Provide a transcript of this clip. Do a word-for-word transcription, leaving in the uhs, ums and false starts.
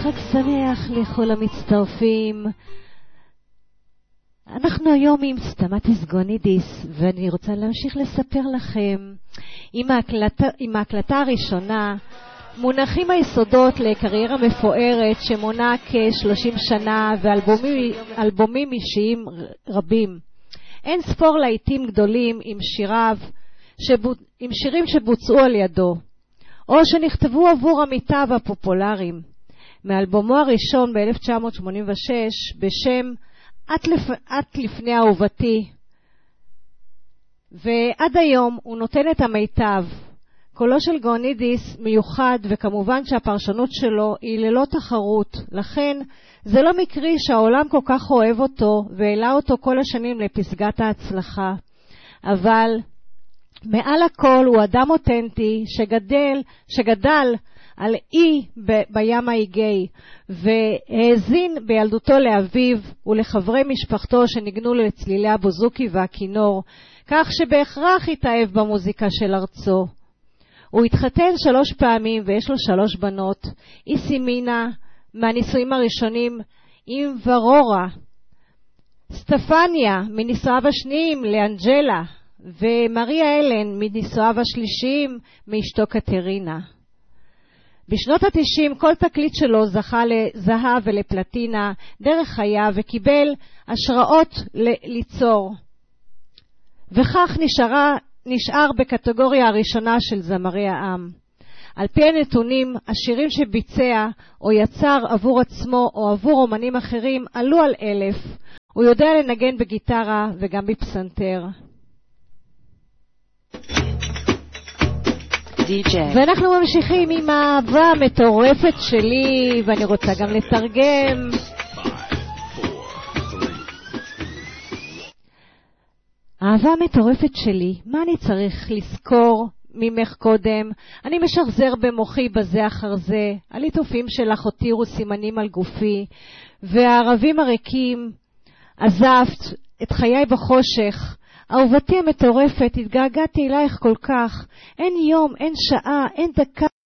חג שמח לכל המצטרפים. אנחנו היום עם סטמטיס גונידיס, ואני רוצה להמשיך לספר לכם. עם ההקלטה, עם ההקלטה הראשונה מונחים היסודות לקריירה מפוארת שמונה כ-שלושים שנה ואלבומים אישיים רבים. אין ספור להיטים גדולים עם שיריו, שבו, עם שירים שבוצעו על ידו, או שנכתבו עבור עמיתיו הפופולריים. מאלבומו הראשון ב-אלף תשע מאות שמונים ושש בשם את, לפ... את לפני אהובתי, ועד היום הוא נותן את המיטב. קולו של גונידיס מיוחד, וכמובן שהפרשנות שלו היא ללא תחרות, לכן זה לא מקרי שהעולם כל כך אוהב אותו והעלה אותו כל השנים לפסגת ההצלחה. אבל מעל הכל הוא אדם אותנטי שגדל, שגדל על אי ב- בים האיגי, והאזין בילדותו לאביו ולחברי משפחתו שניגנו לצלילי הבוזוקי והכינור, כך שבהכרח התאהב במוזיקה של ארצו. הוא התחתן שלוש פעמים ויש לו שלוש בנות, איסימינה מהנישואים הראשונים עם ורורה, סטפניה מנישואיו השניים לאנג'לה, ומריה אלן מנישואיו השלישיים מאשתו קטרינה. בשנות התשעים כל תקליט שלו זכה לזהב ולפלטינה דרך חייו וקיבל השראות ל- ליצור, וכך נשארה, נשאר בקטגוריה הראשונה של זמרי העם. על פי הנתונים, השירים שביצע או יצר עבור עצמו או עבור אומנים אחרים עלו על אלף. הוא יודע לנגן בגיטרה וגם בפסנתר. ואנחנו ממשיכים עם האהבה המטורפת שלי, ואני רוצה גם לתרגם. האהבה המטורפת שלי, מה אני צריך לזכור ממך קודם? אני משחזר במוחי בזה אחר זה, הליטופים שלך הותירו סימנים על גופי, והערבים הריקים, עזבת את חיי בחושך. אהובתי המטורפת, התגעגעתי אלייך כל כך, אין יום, אין שעה, אין דקה